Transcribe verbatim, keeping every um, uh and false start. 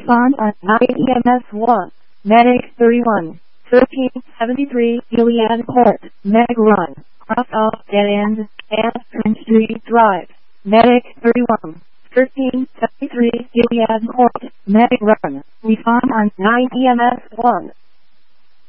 Respond on nine E M S one. Medic thirty-one. thirteen seventy-three Gilead Court. Medic run. Cross off dead end. And Prince Street Drive. Medic thirty-one. thirteen seventy-three Gilead Court. Medic run. Respond on nine E M S one.